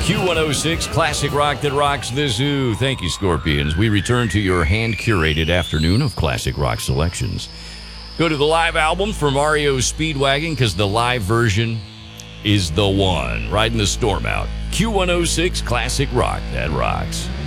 Q106, classic rock that rocks the zoo. Thank you, Scorpions. We return to your hand-curated afternoon of classic rock selections. Go to the live album from REO Speedwagon because the live version is the one. Riding the storm out. Q106, classic rock that rocks.